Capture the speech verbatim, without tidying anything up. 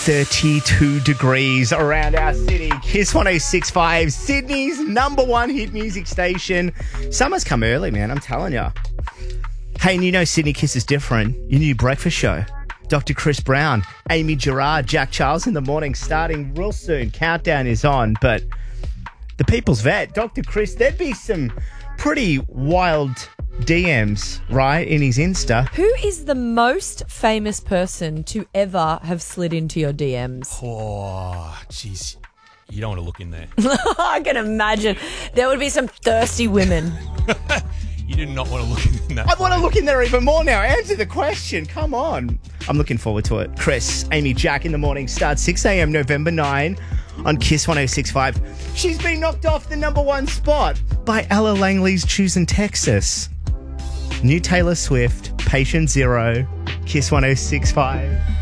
thirty-two degrees around our city. Kiss one oh six point five, Sydney's number one hit music station. Summer's come early, man, I'm telling you. Hey, and you know Sydney Kiss is different. Your new breakfast show. Doctor Chris Brown, Amy Gerard, Jack Charles in the morning, starting real soon. Countdown is on, but the people's vet, Doctor Chris, there'd be some pretty wild D Ms, right, in his Insta. Who is the most famous person to ever have slid into your D Ms? Oh, jeez. You don't want to look in there. I can imagine. There would be some thirsty women. You do not want to look in that. I want to look in there even more now. Answer the question. Come on. I'm looking forward to it. Chris, Amy, Jack in the morning starts six a.m. November ninth on Kiss one oh six point five. She's been knocked off the number one spot by Ella Langley's Choosing Texas. New Taylor Swift, Patient Zero, Kiss one oh six point five.